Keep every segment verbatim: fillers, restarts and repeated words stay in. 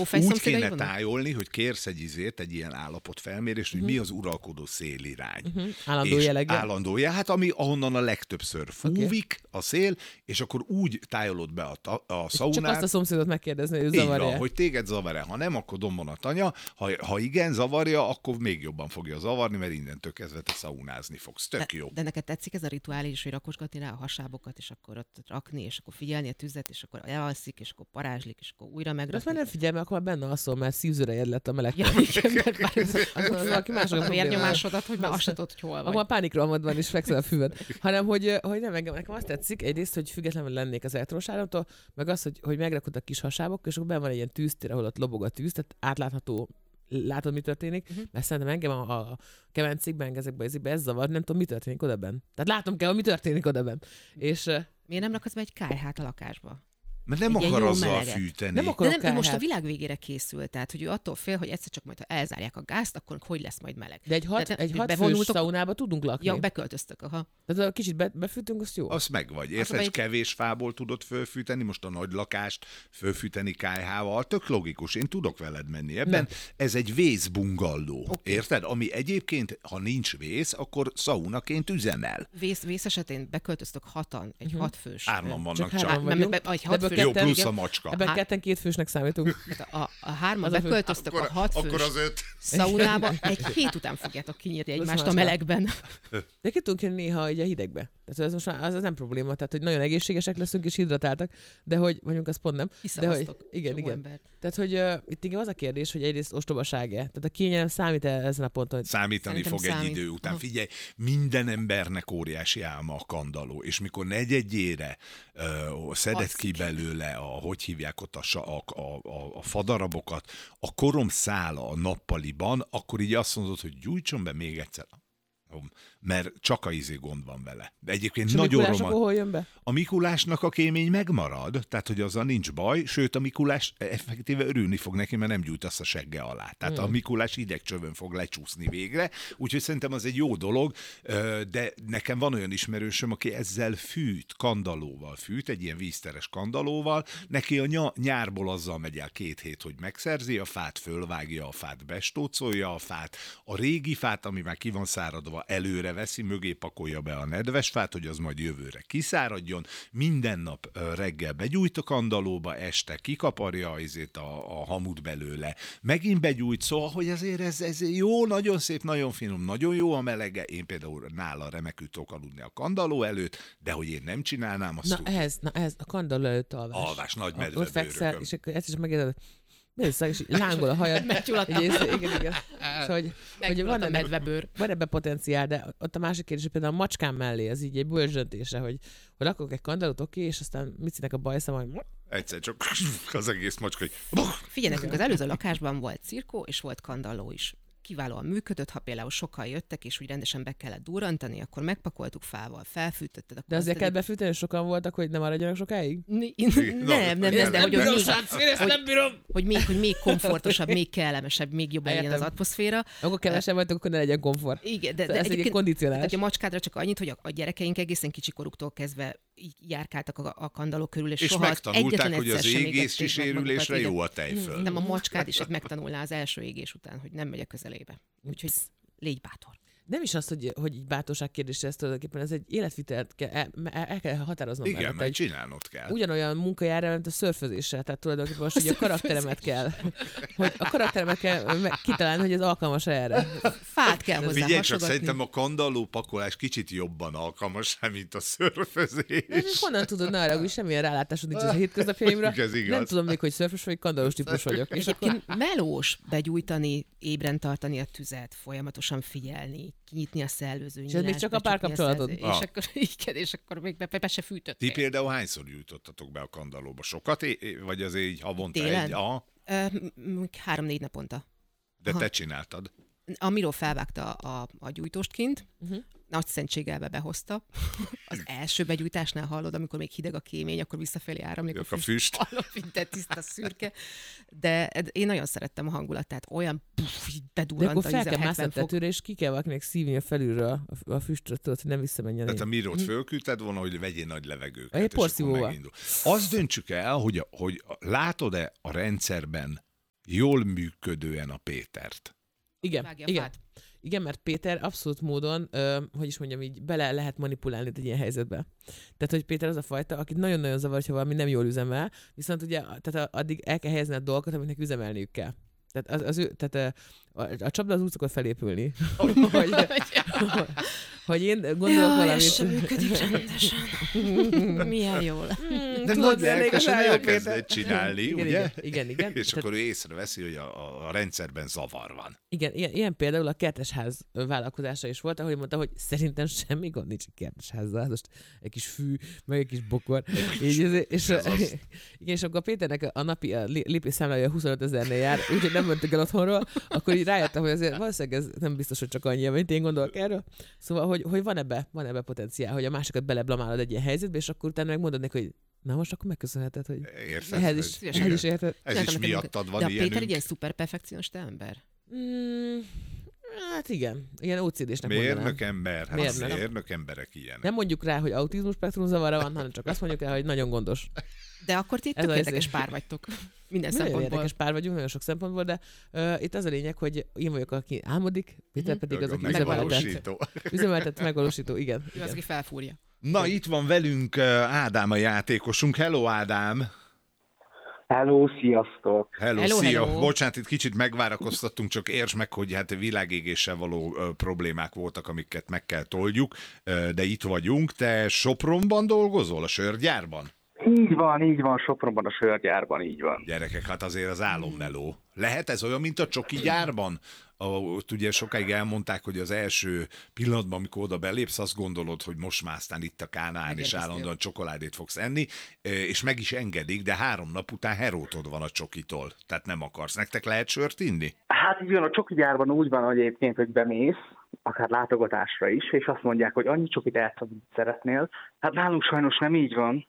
úgy kéne tájolni, hogy kérsz egy izét, egy ilyen állapotfelmérést, uh-huh. hogy mi az uralkodó szélirány. Uh-huh. Állandó jelleggel. Állandó jel, hát ami ahonnan a legtöbbször fúvik okay. a szél, és akkor úgy tájolod be a, ta, a szaunát. Csak azt a szomszédot megkérdezni, hogy zavarja. Van, hogy téged zavar-e. Ha nem, akkor dombon a tanya. Ha, ha igen, zavarja, akkor még jobban fogja zavarni, mert innentől kezdve te szaunázni fogsz. Tök de, jó. De neked tetszik ez a rituális, hogy rakosgatni rá a hasábokat, és akkor ott rakni, és akkor figyelni a tüzet, és akkor elalszik, és akkor parázslik, és akkor újra megrakni. Azt már nem figyelj, mert akkor már benne alszol, mert szívzőrejed lett a meleg. Ja, igen, mert már az, az, az, valaki mások a vérnyomásodat, hogy már azt se tudod, hogy hol vagy. Akkor már pánikrohamod van, és fekszel a füved. Hanem, hogy, hogy nem, engem, nekem azt tetszik, egyrészt, hogy függetlenül lennék az elektromos áramtól, meg az, hogy, hogy megrakod a kis hasábok, és akkor benne van egy ilyen tűztér, ahol ott lobog a tűz, tehát átlátható, látod, mi történik, uh-huh. mert szerintem engem a, a kemencékben, ezekben az ez zavar, nem tudom, mi történik odaben. Tehát látom kell, mi történik odaben. És miért nem raksz be egy kályhát a lakásba? Mert nem egy akar azzal fűteni. Nem akarok nem, most a világ végére készült, tehát hogy ő attól fél, hogy egyszer csak majd ha elzárják a gázt, akkor hogy lesz majd meleg. De egy hat, egy hat fős szaunába tudunk lakni. Ja, beköltöztök, aha. Tehát a kicsit be, befűtünk, az jó. Az megvagy. Érted, egy... kevés fából tudod fölfűteni, most a nagy lakást fölfűteni kályhával, tök logikus, én tudok veled menni ebben. Nem. Ez egy vészbungalló, okay. Érted? Ami egyébként, ha nincs vész, akkor szaunaként üzemel. Vész, vész esetén beköltöztök hatan, egy uh-huh. hatfős. Hárman vannak csak. csak. Be, be, egy hat fős. Jó, plusz a macska. Ebben Há... ketten két fősnek számítunk. A, a, a hárman beköltöztök a hat fős akkor az öt. szaunába, egy hét után fogjátok kinyírni egymást a melegben. De ki tudunk jönni néha így a hidegbe. Tehát ez most már az, az nem probléma. Tehát, hogy nagyon egészségesek leszünk és hidratáltak, de hogy mondjuk az pont nem. De hogy, igen, igen. Embert. Tehát, hogy uh, itt igen az a kérdés, hogy egyrészt ostobaság-e. Tehát a kényelem számít ezen a ponton. Hogy... Számítani fog számít. Egy idő után. Aha. Figyelj, minden embernek óriási álma a kandalló, és mikor negyedjére uh, szedett Azt ki belőle a, hogy hívják ott a, a, a, a fadarabokat, a korom szála a nappaliban, akkor így azt mondod, hogy gyújtson be még egyszer. Mert csak a izé gond van vele. De egyébként és nagyon romantikus. A Mikulásnak a kémény megmarad, tehát hogy azzal nincs baj, sőt a Mikulás effektíve örülni fog neki, mert nem gyújtasz a segge alá. Tehát hmm. a Mikulás idegcsövön fog lecsúszni végre, úgyhogy szerintem az egy jó dolog, de nekem van olyan ismerősöm, aki ezzel fűt, kandallóval fűt, egy ilyen vízteres kandallóval, neki a nyárból azzal megy el két hét, hogy megszerzi, a fát fölvágja, a fát bestócolja, a fát, a régi fát, ami már ki van száradva, előre veszi, mögé pakolja be a nedves fát, hogy az majd jövőre kiszáradjon. Minden nap reggel begyújt a kandallóba, este kikaparja azért a, a hamut belőle. Megint begyújt, szóval, hogy azért ez, ez jó, nagyon szép, nagyon finom, nagyon jó a melege. Én például nála remekül tudok aludni a kandalló előtt, de hogy én nem csinálnám, azt Na tudni. ez, na ez, a kandalló előtt alvás. Alvás, nagy medve ott fekszel, és akkor ezt is megérdezed. Nézd, és lángol a hajad. Meggyulladtam. Igen, igen. Hogy, hogy van, a medvebőr. Van ebben potenciál, de ott a másik kérdés, hogy például a macskám mellé, az így egy bölcs döntése, hogy, hogy rakok egy kandallót, oké, és aztán Micinek a bajsza, majd... Egyszer csak az egész macska, hogy... Figyelj, nekünk az előző lakásban volt cirkó, és volt kandalló is. Kiválóan működött, ha például sokan jöttek, és úgy rendesen be kellett durrantani, akkor megpakoltuk fával, felfűtötted. De azért kell befűteni, hogy sokan voltak, hogy ne maradjanak sokáig? N- nem, nem, nem, de hogy, bírom, még, srác, hogy, nem bírom. Hogy, még, hogy még komfortosabb, még kellemesebb, még jobban legyen az atmoszféra. Akkor kevesebb vagytok, akkor ne legyen komfort. Igen, de, de ez egy kondicionálás. A macskádra csak annyit, hogy a, a gyerekeink egészen kicsikoruktól kezdve így járkáltak a, a kandalló körül, és, és soha megtanulták, hogy az égési sérülésre jó a tejföl. Nem, a macskád is megtanulná az első égés után, hogy nem megy a közelébe. Úgyhogy légy bátor. Nem is az, hogy, hogy így bátorság kérdése, ez tulajdonképpen ez egy életvitelt kell, el, el kell határoznom. Igen, mellett, mert csinálnod kell. Ugyanolyan munka jár el, mint a szörfözésre, tehát tulajdonképpen most, hogy a karakteremet kell, hogy a karakteremet kell kitalálni, hogy ez alkalmas erre. Fát kell hozzá Figyelj hasogatni. csak, szerintem a kandalló pakolás kicsit jobban alkalmas, mint a szörfözés. De honnan tudod, ne arra, hogy semmilyen rálátásod nincs az a hétköznapjaimra. Nem tudom még, hogy szörfös vagy, kandallós típus vagyok. És akkor melós begyújtani, ébren tartani a tüzet, folyamatosan figyelni, kinyitni a szellőző nyilást. És ez még csak a párkapcsolatod. És, ah. akkor, igen, és akkor még be, be se fűtöttél. Ti például hányszor gyújtottatok be a kandallóba? Sokat? Vagy azért így havonta Télen? egy? Aha. Uh, három-négy naponta. De Aha. te csináltad? A Miró felvágta a, a gyújtóst kint, uh-huh. nagy szentségelbe behozta. Az első begyújtásnál hallod, amikor még hideg a kémény, akkor visszafelé áramlik a, a füst. Alapinte tiszta szürke. De én nagyon szerettem a hangulatát. Olyan puff, így bedurrant. De akkor fel kell mászni a tetőre, és ki kell valakinek szívni a felülről a, a füstöt, tudod, hogy nem visszamenjen. Tehát a Mirót fölküldted volna, hogy vegyél nagy levegőket. Egy porszívóval. Azt döntsük el, hogy, hogy látod-e a rendszerben jól működően a Pétert. Igen, Vágja a igen. fát. Igen, mert Péter abszolút módon, ö, hogy is mondjam így, bele lehet manipulálni egy ilyen helyzetbe. Tehát, hogy Péter az a fajta, akit nagyon-nagyon zavar, hogyha valami nem jól üzemel, viszont ugye tehát addig el kell helyezni a dolgokat, amiknek üzemelniük kell. Tehát, az, az ő, tehát a, a csapda az úgy szokott felépülni, hogy, hogy én gondolok Jaj, valamit. ez sem működik rendesen. Milyen jól. De tudod, nagy lelkesen elég jó, elkezdett Péter. csinálni, Igen, ugye? igen, igen, igen. És Tehát- akkor ő észreveszi, hogy a, a, a rendszerben zavar van. Igen, ilyen, ilyen például a kertesház vállalkozása is volt, ahol mondta, hogy szerintem semmi gond nincs a kertesházzal, most egy kis fű, meg egy kis bokor. Így, és, és, Ez az. igen, és akkor a Péternek a napi a lé- lépésszámlája huszonöt ezernél jár, úgyhogy nem mentek el otthonról, akkor így rájöttem, hogy azért valószínűleg ez nem biztos, hogy csak annyi, mint én gondolok erről. Szóval, hogy, hogy van ebbe, van ebbe potenciál, hogy a másikat beleblamálod egy ilyen helyzetbe, és akkor utána megmondod neki, hogy na most akkor megköszönheted, hogy Érted? ehhez is, hogy- ehhez is érted. Ez is Szerintem neked miattad van De a Péter ilyenünk. egy ilyen szuper perfekcionista ember? Mm, hát igen, ilyen ó cé désnek mondanám. Mérnök ember, hát Mérnök. mérnök. mérnök emberek ilyenek. Nem mondjuk rá, hogy autizmus spektrum zavara van, hanem csak azt mondjuk rá, hogy nagyon gondos. De akkor ti Ez tök az érdekes izé. pár vagytok. Minden Nagyon szempontból. érdekes pár vagyunk, nagyon sok szempontból, de uh, itt az a lényeg, hogy én vagyok, aki álmodik, Péter pedig az, aki üzemeltet. Megvalósító. Üzemeltet, megvalósító, igen. Ő az, igen. aki felfúrja. Na, itt van velünk uh, Ádám a játékosunk. Hello, Ádám! Hello, sziasztok! Hello, Hello, szia! hello. Bocsánat, itt kicsit megvárakoztattunk, csak értsd meg, hogy hát világégéssel való ö, problémák voltak, amiket meg kell toldjuk, ö, de itt vagyunk. Te Sopronban dolgozol, a sörgyárban? Így van, így van, Sopronban, a sörgyárban, így van. Gyerekek, hát azért az álommeló. Lehet ez olyan, mint a csoki gyárban? Ott ugye sokáig elmondták, hogy az első pillanatban, amikor oda belépsz, azt gondolod, hogy most már aztán itt a Kánaán, és Megérkeztél. állandóan csokoládét fogsz enni, és meg is engedik, de három nap után herótod van a csokitól. Tehát nem akarsz. Nektek lehet sört inni? Hát így van, a csoki gyárban úgy van hogy egyébként, hogy bemész, akár látogatásra is, és azt mondják, hogy annyi csokit elsz, amit szeretnél. Hát nálunk sajnos nem így van.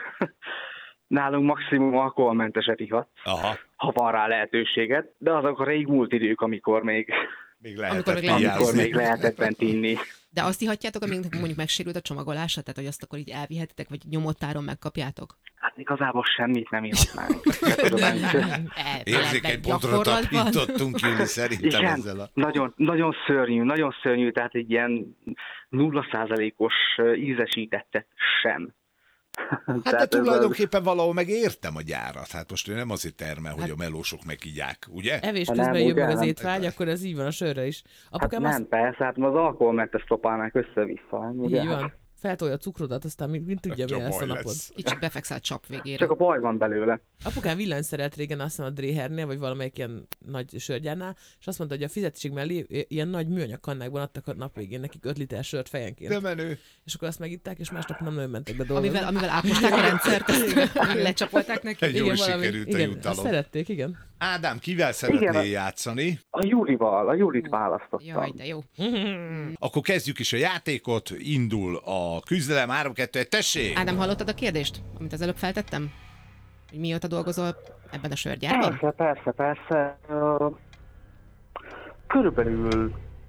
Nálunk maximum alkoholmenteset ihatsz, Aha. ha van rá lehetőséged, de azok a rég múlt idők, amikor még, Még Amikor lehetett még amikor piázni. még lehetett bent inni. De azt ihatjátok, amíg mondjuk megsérült a csomagolása? Tehát, hogy azt akkor így elvihetitek, vagy nyomottáron megkapjátok? Hát igazából semmit nem ihatnánk. Tudományt. Érzékeny pontra gyakorlatban. tapintottunk, Júli, szerintem Igen, ezzel a... nagyon, nagyon szörnyű, nagyon szörnyű, tehát egy ilyen nulla százalékos ízesítettet sem. Hát de Tehát ez az- tulajdonképpen valahol meg értem a gyárat. Hát most ő nem azért termel, hogy Hát- a melósok megígyák, ugye? Evés Ha közben nem, jobb meg ugye, az nem. étvágy, akkor ez így van a sörre is. Hát Apukám nem, azt... persze, hát az alkoholmentes szopálnák össze-vissza. Ugye? Így van. Feltolja a cukrodat, aztán mint, mint tudja, Csak mi lesz a baj napod. lesz. Így csak befekszel a csap végére. Csak a baj van belőle. Apukám villanyszerelt régen azt hiszem a Dréhernél, vagy valamelyik ilyen nagy sörgyárnál, és azt mondta, hogy a fizetség mellé ilyen nagy műanyag kannákban adtak a nap végén nekik öt liter sört fejenként. De menő. És akkor azt megitták, és másnap nem nagyon mentek be dolgozni. Amivel, amivel átmosták a rendszert, azt lecsapolták neki. Egy jól valami- sikerült a igen, azt jutalom. szerették, igen. Ádám, kivel szeretnél Igen. játszani? A Júlival, a Júlit választottam. Jaj, de jó. Akkor kezdjük is a játékot, indul a küzdelem, három kettő egy, tessék! Ádám, hallottad a kérdést, amit az előbb feltettem? Hogy mióta dolgozol ebben a sörgyárban? Persze, persze, persze. Ö, Körülbelül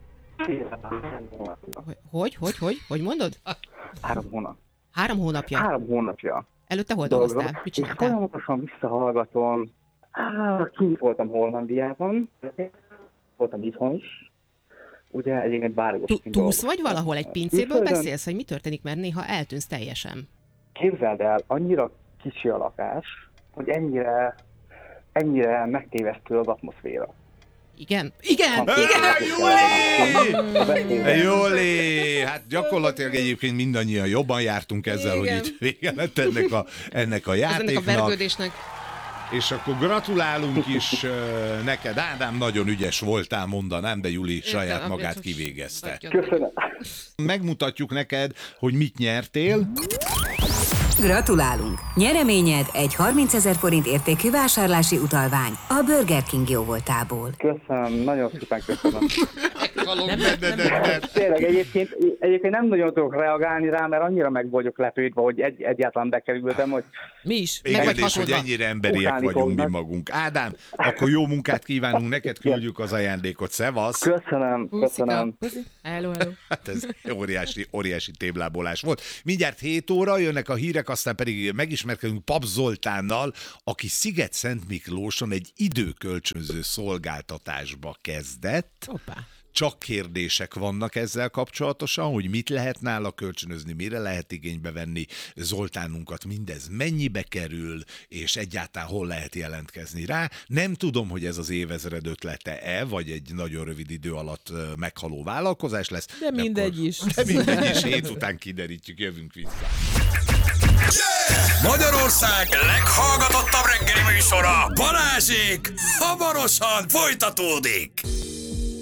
Hogy, hogy, hogy, hogy, hogy mondod? három hónap. Három hónapja. Három hónapja Előtte hol dolgozom, dolgoztál? Mit és csináltál? folyamatosan visszahallgatom. Á, kint voltam Hollandiában, voltam itthon is. Ugye egyébként Tu- bárgosként Túlsz vagy valahol? Egy pincéből Külföldön? beszélsz, hogy mi történik, mert néha eltűnsz teljesen. Képzeld el, annyira kicsi a lakás, hogy ennyire, ennyire megtévesztő az atmoszféra. Igen? Igen! Hey, Igen! Júli! Jóli! Hát gyakorlatilag egyébként mindannyian jobban jártunk ezzel, Igen. hogy itt vége lett ennek a, ennek a Ez ennek a játéknak. vergődésnek. És akkor gratulálunk is uh, neked, Ádám, nagyon ügyes voltál, mondanám, de Júli saját Értem, magát biztos. kivégezte. Köszönöm. Megmutatjuk neked, hogy mit nyertél. Gratulálunk! Nyereményed egy harmincezer forint értékű vásárlási utalvány a Burger King jóvoltából. Köszönöm, nagyon szépen köszönöm. Meghalok Nem, benne, nem, de Tényleg egyébként, egyébként nem nagyon tudok reagálni rá, mert annyira meg vagyok lepődve, hogy egy, egyáltalán bekerültem, hogy Mi is. igen, vagy és hogy hatódva. ennyire emberiek Utálni vagyunk mi fognak. magunk. Ádám, akkor jó munkát kívánunk, neked küldjük az ajándékot. Szevasz! köszönöm, köszönöm. Hello, hello. Hát ez óriási, óriási téblábolás volt. Mindjárt hét óra, jönnek a hírek, aztán pedig megismerkedünk Pap Zoltánnal, aki Sziget-Szent Miklóson egy időkölcsönző szolgáltatásba kezdett. Hoppá. Csak kérdések vannak ezzel kapcsolatosan, hogy mit lehet nála kölcsönözni, mire lehet igénybe venni Zoltánunkat, mindez mennyibe kerül, és egyáltalán hol lehet jelentkezni rá. Nem tudom, hogy ez az évezred ötlete-e, vagy egy nagyon rövid idő alatt ö, meghaló vállalkozás lesz. De mindegy akkor, is. De mindegy is, hét után kiderítjük, jövünk vissza. Magyarország leghallgatottabb reggeli műsora, Balázsék hamarosan folytatódik.